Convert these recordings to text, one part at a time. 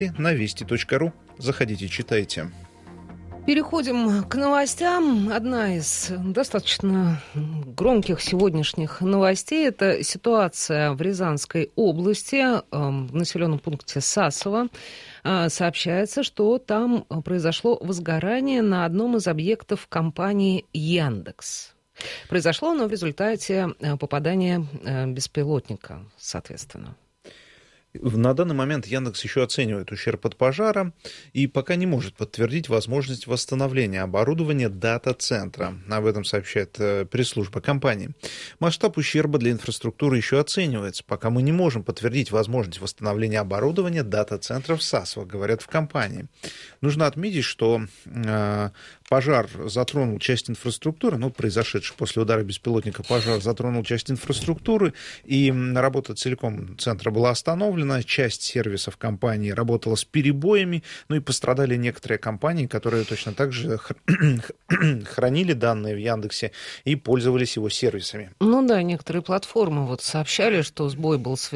на вести.ру. Заходите, читайте. Переходим к новостям. Одна из достаточно громких сегодняшних новостей – это ситуация в Рязанской области, в населенном пункте Сасово. Сообщается, что там произошло возгорание на одном из объектов компании «Яндекс». Произошло оно в результате попадания беспилотника, соответственно. На данный момент Яндекс еще оценивает ущерб от пожара и пока не может подтвердить возможность восстановления оборудования дата-центра. Об этом сообщает пресс-служба компании. Масштаб ущерба для инфраструктуры еще оценивается. Пока мы не можем подтвердить возможность восстановления оборудования дата-центра в Сасово, говорят в компании. Нужно отметить, что пожар затронул часть инфраструктуры, произошедший после удара беспилотника пожар затронул часть инфраструктуры, и работа целиком центра была остановлена. Часть сервисов компании работала с перебоями, и пострадали некоторые компании, которые точно так же хранили данные в Яндексе и пользовались его сервисами. Некоторые платформы сообщали, что сбой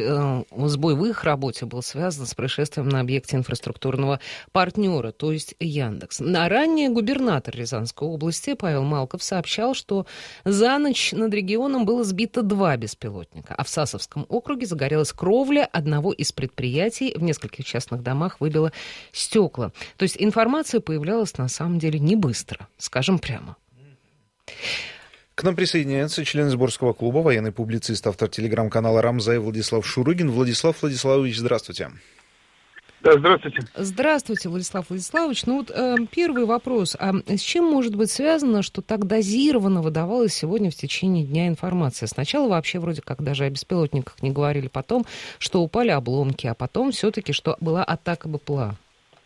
в их работе был связан с происшествием на объекте инфраструктурного партнера, то есть Яндекс. Ранее губернатор Рязанской области Павел Малков сообщал, что за ночь над регионом было сбито 2 беспилотника, а в Сасовском округе загорелась кровля одного из предприятий, в нескольких частных домах выбило стекла. То есть информация появлялась на самом деле не быстро, скажем прямо. К нам присоединяется член Сборского клуба, военный публицист, автор телеграм-канала «Рамзай» Владислав Шурыгин. Владислав Владиславович, здравствуйте. Да, здравствуйте. Здравствуйте, Владислав Владиславович. Первый вопрос. А с чем может быть связано, что так дозированно выдавалась сегодня в течение дня информация? Сначала вообще вроде как даже о беспилотниках не говорили, потом, что упали обломки, а потом все-таки, что была атака БПЛА.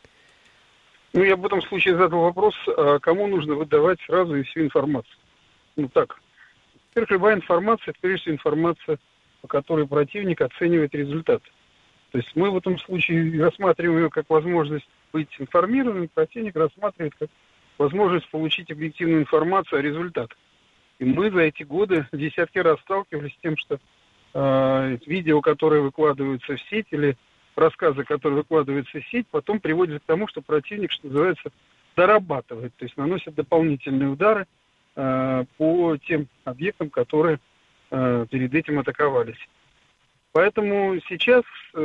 Я в этом случае задал вопрос, кому нужно выдавать сразу и всю информацию. Во-первых, любая информация, это прежде всего информация, по которой противник оценивает результат. То есть мы в этом случае рассматриваем ее как возможность быть информированным, противник рассматривает как возможность получить объективную информацию о результатах. И мы за эти годы десятки раз сталкивались с тем, что видео, которые выкладываются в сеть, или рассказы, которые выкладываются в сеть, потом приводят к тому, что противник, что называется, дорабатывает, то есть наносит дополнительные удары по тем объектам, которые перед этим атаковались. Поэтому сейчас,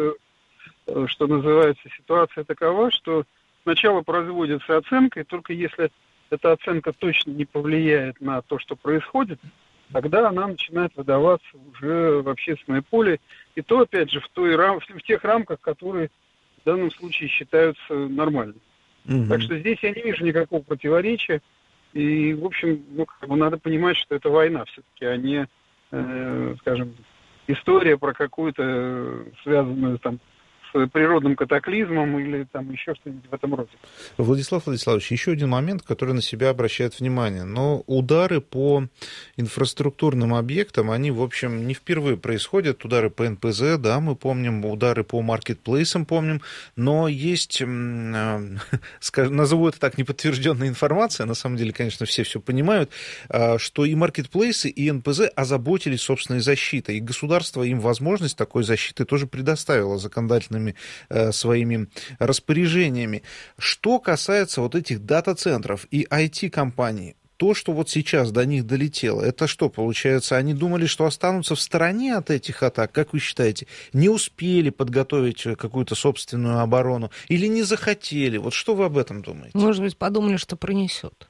что называется, ситуация такова, что сначала производится оценка, и только если эта оценка точно не повлияет на то, что происходит, тогда она начинает выдаваться уже в общественное поле, и то, опять же, в тех рамках, которые в данном случае считаются нормальными. Так что здесь я не вижу никакого противоречия, и, в общем, надо понимать, что это война все-таки, а не, скажем, история про какую-то связанную с природным катаклизмом или еще что-нибудь в этом роде. Владислав Владиславович, еще один момент, который на себя обращает внимание. Но удары по инфраструктурным объектам, они, в общем, не впервые происходят. Удары по НПЗ, да, мы помним, удары по маркетплейсам помним, но есть, назову это так, неподтвержденная информация, на самом деле, конечно, все понимают, что и маркетплейсы, и НПЗ озаботились собственной защитой, и государство им возможность такой защиты тоже предоставило законодательными своими распоряжениями. Что касается этих дата-центров и IT-компаний, то, что сейчас до них долетело, это что, получается, они думали, что останутся в стороне от этих атак? Как вы считаете, не успели подготовить какую-то собственную оборону или не захотели? Что вы об этом думаете? Может быть, подумали, что пронесет?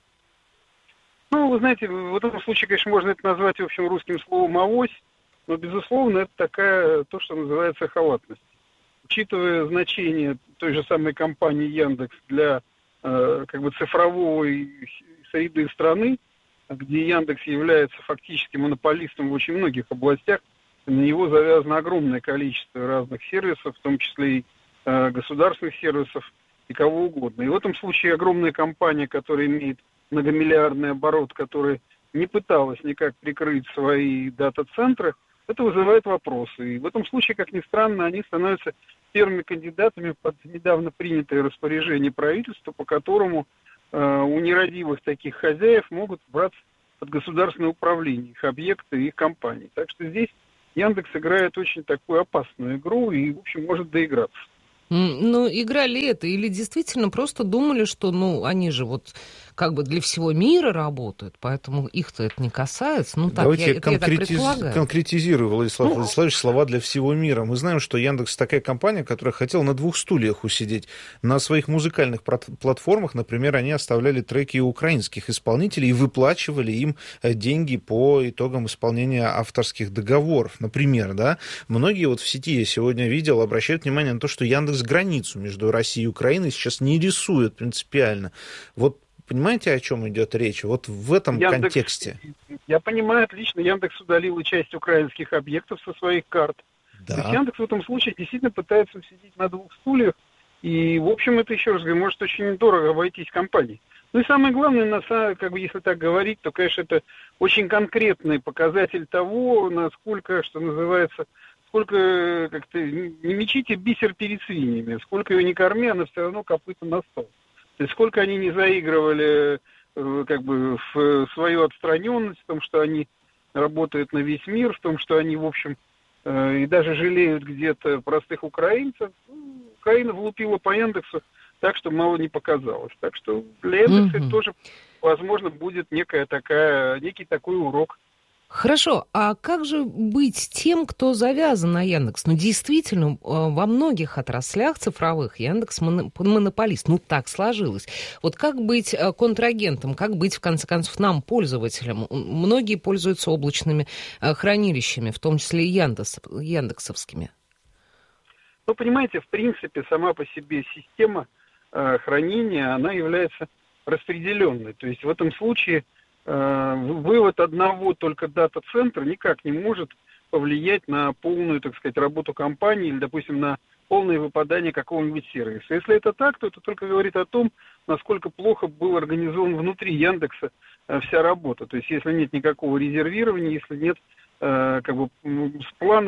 Вы знаете, в этом случае, конечно, можно это назвать, в общем, русским словом «авось», но, безусловно, это такая, то, что называется, халатность. Учитывая значение той же самой компании Яндекс для цифровой среды страны, где Яндекс является фактически монополистом в очень многих областях, на него завязано огромное количество разных сервисов, в том числе и государственных сервисов, и кого угодно. И в этом случае огромная компания, которая имеет многомиллиардный оборот, которая не пыталась никак прикрыть свои дата-центры, это вызывает вопросы. И в этом случае, как ни странно, они становятся первыми кандидатами под недавно принятое распоряжение правительства, по которому у нерадивых таких хозяев могут браться под государственное управление их объекты и их компании. Так что здесь Яндекс играет очень такую опасную игру и, в общем, может доиграться. Ну, игра ли это? Или действительно просто думали, что, ну, они же вот как бы для всего мира работают, поэтому их-то это не касается. Ну, так, Давайте я так предполагаю. конкретизирую, Владислав Владиславович, слова для всего мира. Мы знаем, что Яндекс такая компания, которая хотела на двух стульях усидеть. На своих музыкальных платформах, например, они оставляли треки украинских исполнителей и выплачивали им деньги по итогам исполнения авторских договоров. Например, да, многие вот в сети, я сегодня видел, обращают внимание на то, что Яндекс границу между Россией и Украиной сейчас не рисует принципиально. Вот понимаете, о чем идет речь? Вот в этом контексте. Я понимаю отлично. Яндекс удалил часть украинских объектов со своих карт. Да. То есть Яндекс в этом случае действительно пытается сидеть на двух стульях. И, в общем, это, еще раз говорю, может очень дорого обойтись компании. Ну и самое главное, как бы, если так говорить, то, конечно, это очень конкретный показатель того, насколько, что называется, сколько, как-то, не мечите бисер перед свиньями, сколько ее не корми, она все равно копыта на стол. То есть сколько они не заигрывали как бы в свою отстраненность, в том, что они работают на весь мир, в том, что они, в общем, и даже жалеют где-то простых украинцев. Украина влупила по Яндексу так, что мало не показалось. Так что для Яндекса это тоже, возможно, будет некий такой урок. Хорошо, а как же быть тем, кто завязан на Яндекс? Ну, действительно, во многих отраслях цифровых Яндекс монополист. Ну, так сложилось. Вот как быть контрагентом, как быть, в конце концов, нам, пользователям? Многие пользуются облачными хранилищами, в том числе и яндексовскими. Ну, понимаете, в принципе, сама по себе система хранения, она является распределенной. То есть в этом случае вывод одного только дата-центра никак не может повлиять на полную, так сказать, работу компании или, допустим, на полное выпадание какого-нибудь сервиса. Если это так, то это только говорит о том, насколько плохо был организован внутри Яндекса вся работа. То есть если нет никакого резервирования, если нет как бы плана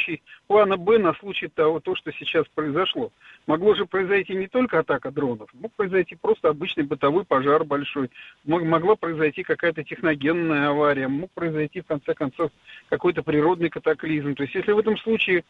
Б на случай того, что сейчас произошло. Могло же произойти не только атака дронов, мог произойти просто обычный бытовой пожар большой, могла произойти какая-то техногенная авария, мог произойти, в конце концов, какой-то природный катаклизм. То есть если в этом случае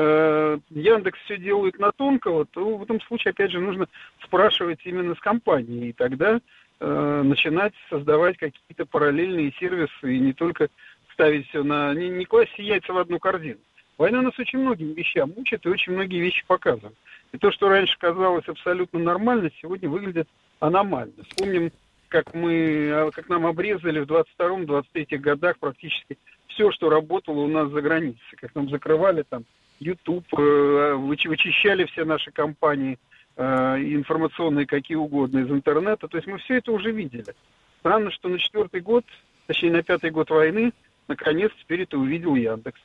Яндекс все делает на тонкого, то в этом случае, опять же, нужно спрашивать именно с компанией, и тогда начинать создавать какие-то параллельные сервисы, и не только ставить все не класть все яйца в одну корзину. Война нас очень многим вещам учит и очень многие вещи показывает. И то, что раньше казалось абсолютно нормально, сегодня выглядит аномально. Вспомним, как нам обрезали в 22-23 годах практически все, что работало у нас за границей. Как нам закрывали там YouTube, вычищали все наши компании информационные какие угодно из интернета. То есть мы все это уже видели. Странно, что на 4-й год, точнее на 5-й год войны, наконец, теперь это увидел Яндекс.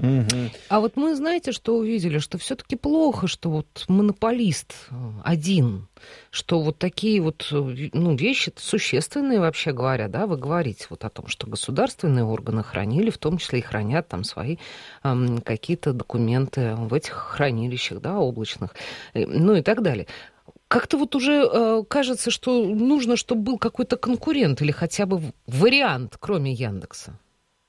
А вот мы, знаете, что увидели? Что все-таки плохо, что вот монополист один, что вот такие вот вещи существенные, вообще говоря, да, вы говорите вот о том, что государственные органы хранили, в том числе и хранят там свои какие-то документы в этих хранилищах, да, облачных, ну и так далее. Как-то вот уже кажется, что нужно, чтобы был какой-то конкурент или хотя бы вариант, кроме Яндекса.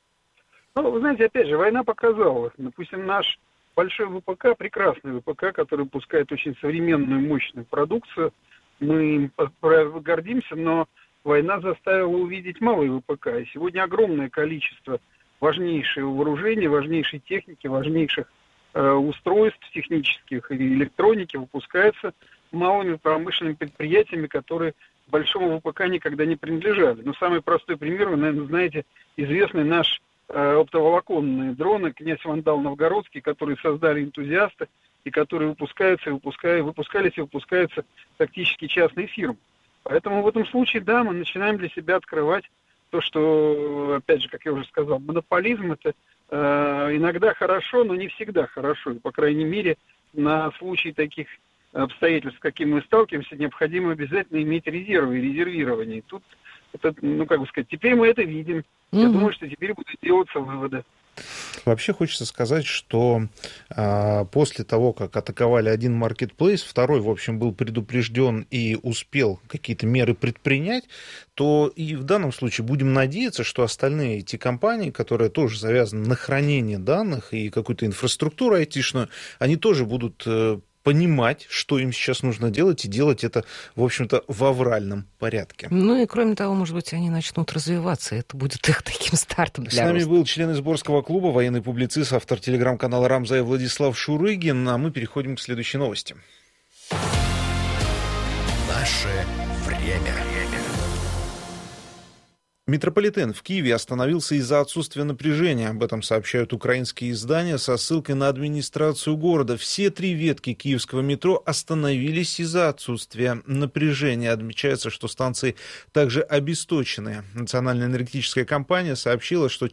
Ну, вы знаете, опять же, война показала. Допустим, наш большой ВПК, прекрасный ВПК, который выпускает очень современную, мощную продукцию. Мы им гордимся, но война заставила увидеть малый ВПК. И сегодня огромное количество важнейшего вооружения, важнейшей техники, важнейших устройств технических и электроники выпускается малыми промышленными предприятиями, которые большому ВПК никогда не принадлежали. Но самый простой пример, вы, наверное, знаете, известный наш оптоволоконные дроны «Князь Вандал Новгородский», которые создали энтузиасты и которые выпускались и выпускаются практически частные фирмы. Поэтому в этом случае, да, мы начинаем для себя открывать то, что, опять же, как я уже сказал, монополизм – это иногда хорошо, но не всегда хорошо. И, по крайней мере, на случай таких обстоятельств, с какими мы сталкиваемся, необходимо обязательно иметь резервы и резервирование. И тут это, теперь мы это видим. Я думаю, что теперь будут делаться выводы. Вообще хочется сказать, что после того, как атаковали один маркетплейс, второй, в общем, был предупрежден и успел какие-то меры предпринять, то и в данном случае будем надеяться, что остальные эти компании, которые тоже завязаны на хранение данных и какую-то инфраструктуру айтишную, они тоже будут понимать, что им сейчас нужно делать, и делать это, в общем-то, в авральном порядке. Ну и, кроме того, может быть, они начнут развиваться, и это будет их таким стартом для роста. С нами был член Изборского клуба, военный публицист, автор телеграм-канала «Рамзай» Владислав Шурыгин, а мы переходим к следующей новости. Наше время. Метрополитен в Киеве остановился из-за отсутствия напряжения. Об этом сообщают украинские издания со ссылкой на администрацию города. Все 3 ветки киевского метро остановились из-за отсутствия напряжения. Отмечается, что станции также обесточены. Национальная энергетическая компания сообщила, что в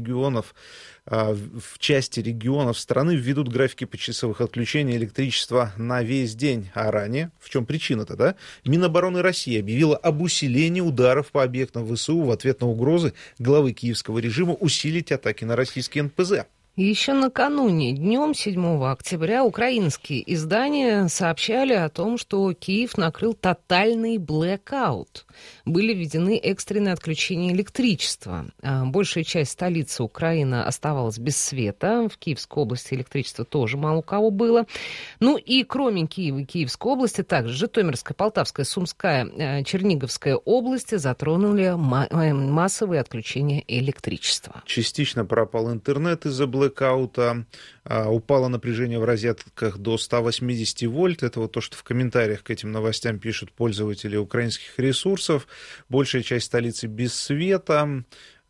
части регионов страны введут графики почасовых отключений электричества на весь день. А ранее, в чем причина-то, да? Минобороны России объявила об усилении ударов по объектам ВСУ в ответ на угрозы главы киевского режима усилить атаки на российские НПЗ. Еще накануне, днем 7 октября, украинские издания сообщали о том, что Киев накрыл тотальный блэкаут. Были введены экстренные отключения электричества. Большая часть столицы Украины оставалась без света. В Киевской области электричества тоже мало у кого было. Ну и кроме Киева и Киевской области, также Житомирская, Полтавская, Сумская, Черниговская области затронули массовые отключения электричества. Частично пропал интернет из-за блэкаута, упало напряжение в розетках до 180 вольт. Это вот то, что в комментариях к этим новостям пишут пользователи украинских ресурсов. Большая часть столицы без света.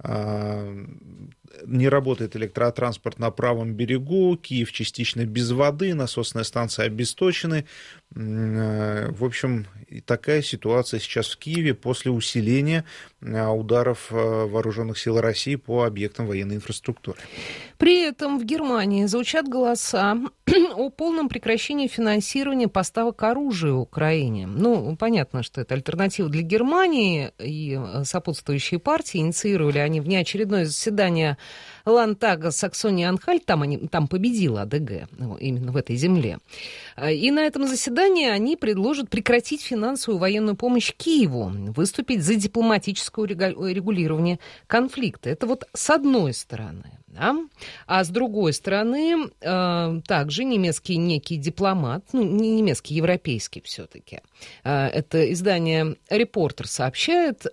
Не работает электротранспорт на правом берегу, Киев частично без воды, насосные станции обесточены. В общем, такая ситуация сейчас в Киеве после усиления ударов вооруженных сил России по объектам военной инфраструктуры. При этом в Германии звучат голоса о полном прекращении финансирования поставок оружия Украине. Ну, понятно, что это альтернатива для Германии, и сопутствующие партии инициировали они внеочередное заседание Ландтага Саксонии-Анхальт, там победила АДГ, именно в этой земле. И на этом заседании они предложат прекратить финансовую военную помощь Киеву, выступить за дипломатическое регулирование конфликта. Это вот с одной стороны. Да? А с другой стороны, также немецкий некий дипломат, ну, не немецкий, европейский все-таки, это издание «Репортер» сообщает,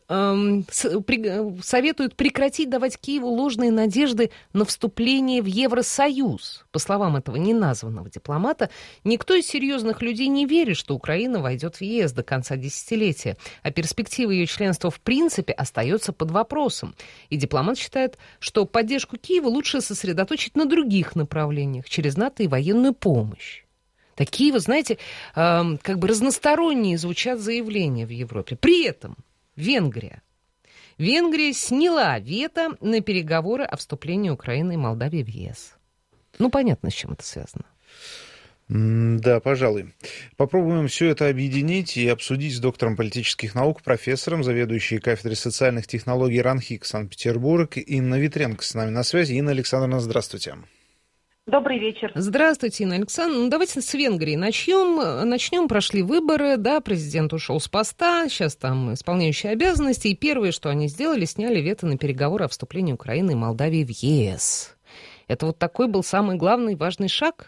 советует прекратить давать Киеву ложные надежды на вступление в Евросоюз. По словам этого неназванного дипломата, никто из серьезных людей не верит, что Украина войдет в ЕС до конца десятилетия, а перспектива ее членства в принципе остается под вопросом. И дипломат считает, что поддержку Киева лучше сосредоточить на других направлениях, через НАТО и военную помощь. Такие, вы знаете, как бы разносторонние звучат заявления в Европе. При этом Венгрия сняла вето на переговоры о вступлении Украины и Молдавии в ЕС. Ну, понятно, с чем это связано. Да, пожалуй. Попробуем все это объединить и обсудить с доктором политических наук, профессором, заведующей кафедрой социальных технологий РАНХИК Санкт-Петербург Инна Витренко с нами на связи. Инна Александровна, здравствуйте. Добрый вечер. Здравствуйте, Инна Александровна. Ну, давайте с Венгрии начнем. Прошли выборы, да, президент ушел с поста, сейчас там исполняющие обязанности, и первое, что они сделали, сняли вето на переговоры о вступлении Украины и Молдавии в ЕС. Это вот такой был самый главный важный шаг?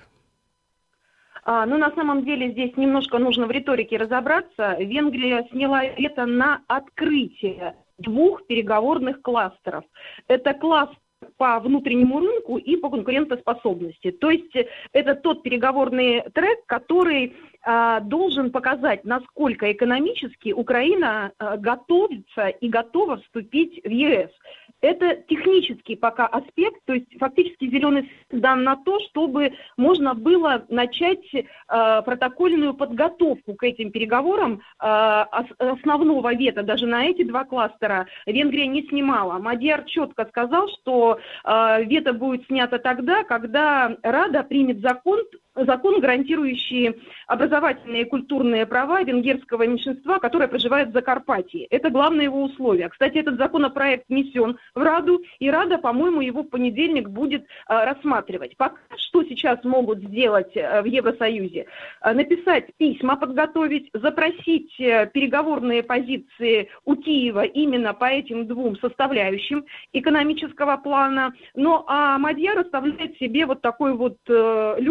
Ну, на самом деле, здесь немножко нужно в риторике разобраться. Венгрия сняла вето на открытие 2 переговорных кластеров. Это кластер по внутреннему рынку и по конкурентоспособности. То есть это тот переговорный трек, который должен показать, насколько экономически Украина готовится и готова вступить в ЕС. Это технический пока аспект, то есть фактически зеленый свет дан на то, чтобы можно было начать протокольную подготовку к этим переговорам. Основного вето даже на эти 2 кластера Венгрия не снимала. Мадьяр четко сказал, что вето будет снято тогда, когда Рада примет закон, гарантирующий образовательные и культурные права венгерского меньшинства, которое проживает в Закарпатье. Это главное его условие. Кстати, этот законопроект внесен в Раду, и Рада, по-моему, его в понедельник будет рассматривать. Пока что сейчас могут сделать в Евросоюзе? Написать письма, подготовить, запросить переговорные позиции у Киева именно по этим 2 составляющим экономического плана. Но а Мадьяр оставляет себе вот такой вот люфт,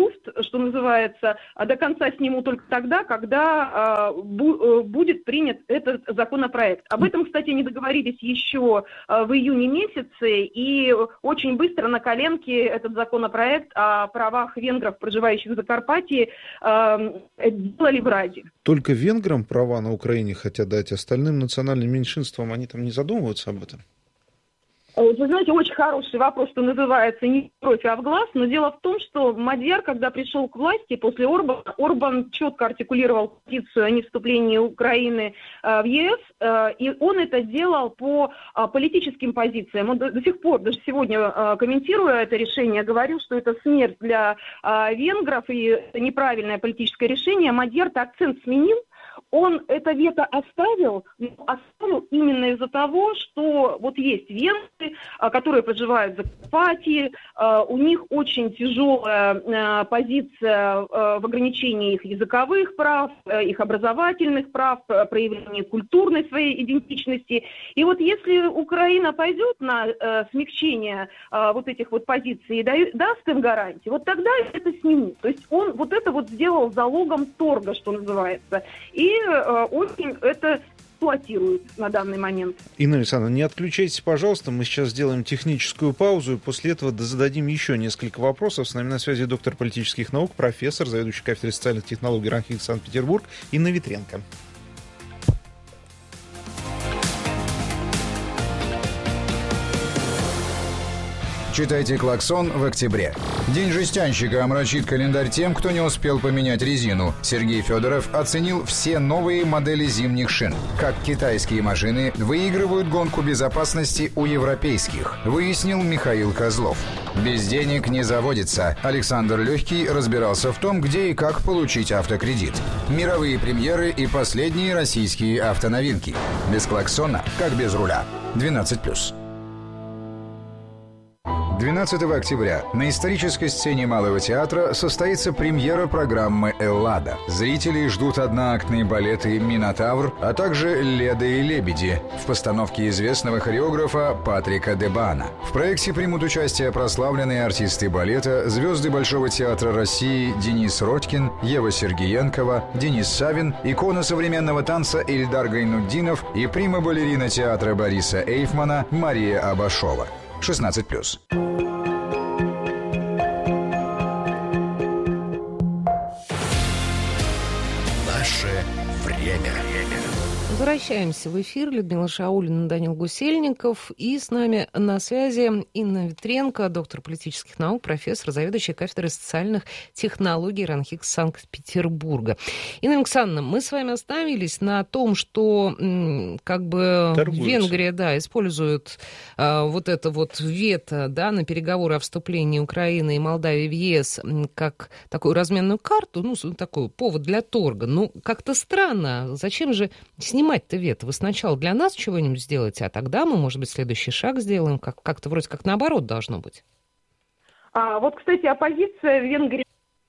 что называется, до конца сниму только тогда, когда будет принят этот законопроект. Об этом, кстати, не договорились еще в июне месяце, и очень быстро на коленке этот законопроект о правах венгров, проживающих в Закарпатье, делали в Раде. Только венграм права на Украине хотят дать, остальным национальным меньшинствам они там не задумываются об этом? Вы знаете, очень хороший вопрос, что называется, не в кровь, а в глаз. Но дело в том, что Мадьяр, когда пришел к власти после Орбана, Орбан четко артикулировал позицию о невступлении Украины в ЕС, и он это делал по политическим позициям. Он до сих пор, даже сегодня, комментируя это решение, говорил, что это смерть для венгров и это неправильное политическое решение. Мадьяр-то акцент сменил. Он это вето оставил, но оставил именно из-за того, что вот есть венгры, которые проживают в Закарпатье, у них очень тяжелая позиция в ограничении их языковых прав, их образовательных прав, проявления культурной своей идентичности. И вот если Украина пойдет на смягчение вот этих вот позиций и даст им гарантии, вот тогда это снимут. То есть он вот это вот сделал залогом торга, что называется. И очень это эксплуатирует на данный момент. Инна Александровна, не отключайтесь, пожалуйста. Мы сейчас сделаем техническую паузу, и после этого зададим еще несколько вопросов. С нами на связи доктор политических наук, профессор, заведующий кафедрой социальных технологий РАНХИКС Санкт-Петербург Инна Ветренко. Читайте «Клаксон» в октябре. День жестянщика омрачит календарь тем, кто не успел поменять резину. Сергей Федоров оценил все новые модели зимних шин. Как китайские машины выигрывают гонку безопасности у европейских, выяснил Михаил Козлов. Без денег не заводится. Александр Легкий разбирался в том, где и как получить автокредит. Мировые премьеры и последние российские автоновинки. Без клаксона, как без руля. 12+. 12 октября на исторической сцене Малого театра состоится премьера программы «Эллада». Зрители ждут одноактные балеты «Минотавр», а также «Леда и лебеди» в постановке известного хореографа Патрика Дебана. В проекте примут участие прославленные артисты балета, звезды Большого театра России Денис Родькин, Ева Сергеенкова, Денис Савин, икона современного танца Ильдар Гайнутдинов и прима-балерина театра Бориса Эйфмана Мария Абашова. 16+. Наше время. Возвращаемся в эфир. Людмила Шаулина, Данил Гусельников. И с нами на связи Инна Ветренко, доктор политических наук, профессор, заведующая кафедрой социальных технологий РАНХИКС Санкт-Петербурга. Инна Александровна, мы с вами остановились на том, что как бы Венгрия, да, использует вот это вот вето, да, на переговоры о вступлении Украины и Молдавии в ЕС как такую разменную карту, ну, такой повод для торга. Ну, как-то странно. Зачем же снимать-то вето? Вы сначала для нас чего-нибудь сделаете, а тогда мы, может быть, следующий шаг сделаем. Как-то вроде как наоборот должно быть. Вот, кстати, оппозиция в Венгрии.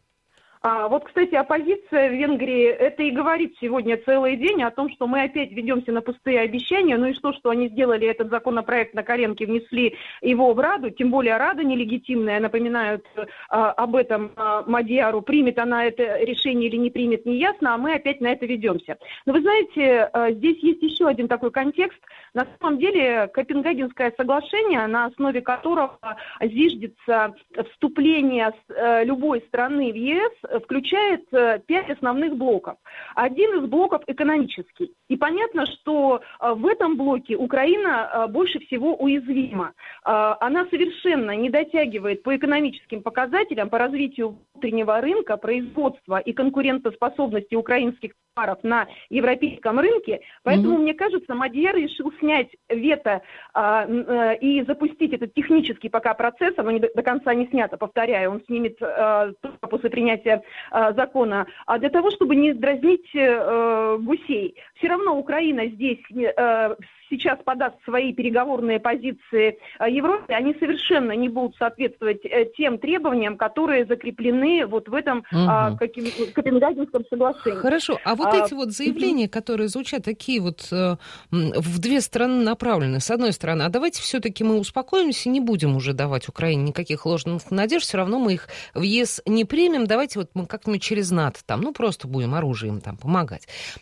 Это и говорит сегодня целый день о том, что мы опять ведемся на пустые обещания. Ну и что они сделали этот законопроект на коленке, внесли его в Раду, тем более Рада нелегитимная, напоминают об этом Мадьяру. Примет она это решение или не примет, не ясно, а мы опять на это ведемся. Но вы знаете, здесь есть еще один такой контекст. На самом деле Копенгагенское соглашение, на основе которого зиждется вступление любой страны в ЕС, включает 5 основных блоков. Один из блоков экономический. И понятно, что в этом блоке Украина больше всего уязвима. Она совершенно не дотягивает по экономическим показателям, по развитию внутреннего рынка, производства и конкурентоспособности украинских товаров на европейском рынке. Поэтому, мне кажется, Мадьяр решил снять вето и запустить этот технический пока процесс. Оно до конца не снято, повторяю, он снимет только после принятия закона, а для того, чтобы не дразнить гусей. Все равно Украина здесь сейчас подаст свои переговорные позиции Европе, они совершенно не будут соответствовать тем требованиям, которые закреплены вот в этом Копенгагенском соглашении. Хорошо, а вот эти вот заявления, которые звучат такие вот в две стороны направлены. С одной стороны, а давайте все-таки мы успокоимся и не будем уже давать Украине никаких ложных надежд, все равно мы их в ЕС не примем, давайте вот мы как-нибудь через НАТО там, просто будем оружием там помогать.